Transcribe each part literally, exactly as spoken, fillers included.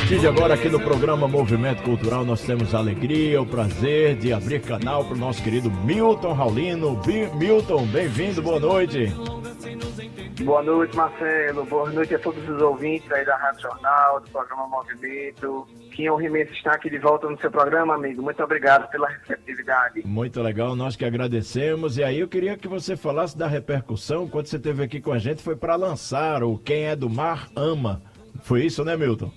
partir de agora aqui no programa Movimento Cultural nós temos a alegria, o prazer de abrir canal para o nosso querido Milton Raulino. Bi- Milton, bem-vindo, boa noite. Boa noite, Marcelo. Boa noite a todos os ouvintes aí da Rádio Jornal, do programa Movimento. Que honra imensa estar aqui de volta no seu programa, amigo. Muito obrigado pela receptividade. Muito legal, nós que agradecemos. E aí eu queria que você falasse da repercussão quando você esteve aqui com a gente, foi para lançar o Quem é do Mar Ama. Foi isso, né, Milton?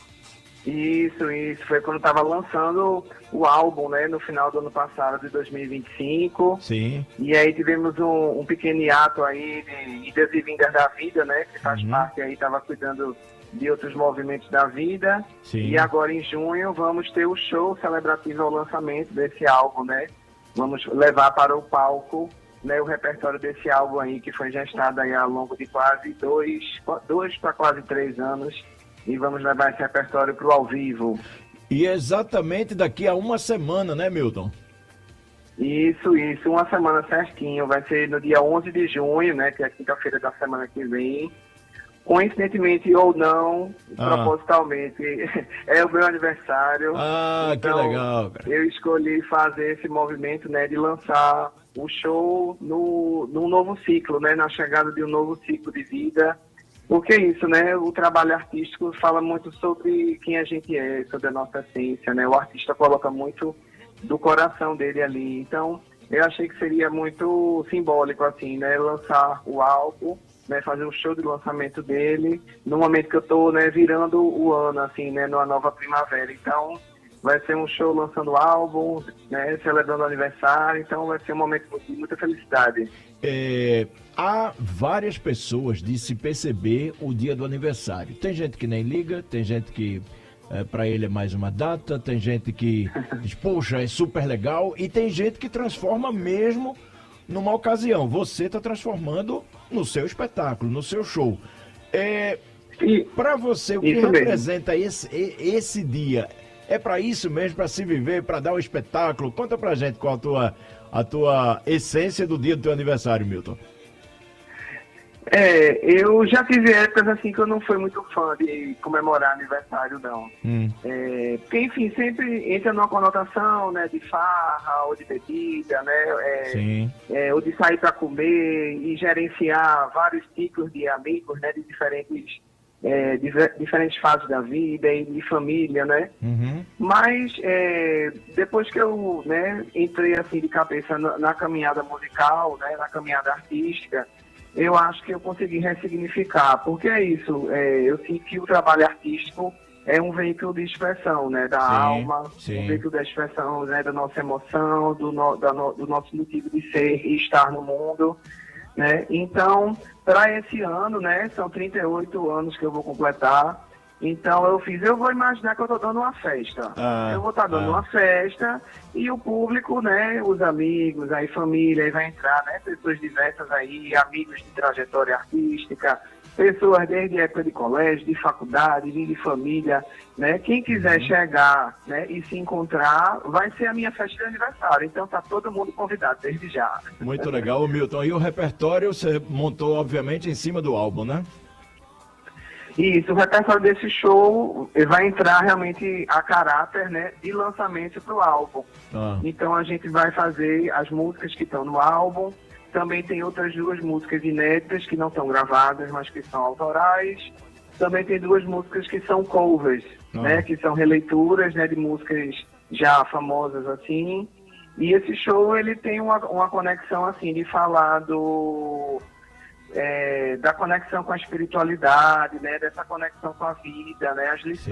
Isso, isso. Foi quando estava lançando o álbum, né, no final do ano passado, de dois mil e vinte e cinco. Sim. E aí tivemos um, um pequeno hiato aí de idas e vindas da vida, né, que faz Uhum. parte aí, estava cuidando de outros movimentos da vida. Sim. E agora em junho vamos ter o show celebrativo ao lançamento desse álbum, né? Vamos levar para o palco, né, o repertório desse álbum aí, que foi gestado aí ao longo de quase dois, dois para quase três anos. E vamos levar esse repertório para o ao vivo. E exatamente daqui a uma semana, né, Milton? Isso, isso, uma semana certinho. Vai ser no dia onze de junho, né, que é a quinta-feira da semana que vem. Coincidentemente ou não, Ah. propositalmente, é o meu aniversário. Ah, então, que legal, cara. Eu escolhi fazer esse movimento, né, de lançar o show no, num novo ciclo, né, na chegada de um novo ciclo de vida. Porque é isso, né? O trabalho artístico fala muito sobre quem a gente é, sobre a nossa essência, né? O artista coloca muito do coração dele ali. Então, eu achei que seria muito simbólico, assim, né? Lançar o álbum, né? Fazer um show de lançamento dele, no momento que eu tô, né, virando o ano, assim, né? Numa nova primavera. Então, vai ser um show lançando o álbum, né? Celebrando o aniversário. Então, vai ser um momento de muita felicidade. É, há várias pessoas de se perceber o dia do aniversário. Tem gente que nem liga, tem gente que é, para ele é mais uma data, tem gente que diz, poxa, é super legal, e tem gente que transforma mesmo numa ocasião. Você está transformando no seu espetáculo, no seu show. É, E para você, o que isso mesmo. representa esse, e- esse dia? É para isso mesmo, para se viver, para dar um espetáculo? Conta pra gente qual a tua, a tua essência do dia do teu aniversário, Milton. É, eu já tive épocas assim que eu não fui muito fã de comemorar aniversário, não. Hum. É, porque, enfim, sempre entra numa conotação, né, de farra ou de bebida, né, é, Sim. é, ou de sair para comer e gerenciar vários ciclos de amigos, né, de diferentes, é, diver- diferentes fases da vida e de família, né. Uhum. Mas é, depois que eu, né, entrei assim de cabeça na, na caminhada musical, né, na caminhada artística, eu acho que eu consegui ressignificar, porque é isso, é, eu sinto que o trabalho artístico é um veículo de expressão, né, da Sim, alma, sim. um veículo de expressão, né, da nossa emoção, do, no, da no, do nosso motivo de ser e estar no mundo, né. Então, para esse ano, né, são trinta e oito anos que eu vou completar. Então eu fiz, eu vou imaginar que eu estou dando uma festa. Ah, eu vou estar dando ah. uma festa e o público, né, os amigos, aí família, aí vai entrar, né, pessoas diversas aí, amigos de trajetória artística, pessoas desde época de colégio, de faculdade, de de família, né, quem quiser Uhum. chegar, né, e se encontrar, vai ser a minha festa de aniversário. Então tá todo mundo convidado desde já. Muito legal, Milton. E o repertório você montou, obviamente, em cima do álbum, né? Isso, o repertório desse show vai entrar realmente a caráter, né, de lançamento para o álbum. Ah. Então a gente vai fazer as músicas que estão no álbum, também tem outras duas músicas inéditas que não estão gravadas, mas que são autorais. Também tem duas músicas que são covers, Ah. né, que são releituras, né, de músicas já famosas assim. E esse show ele tem uma, uma conexão assim de falar do É, da conexão com a espiritualidade, né, dessa conexão com a vida, né, as lições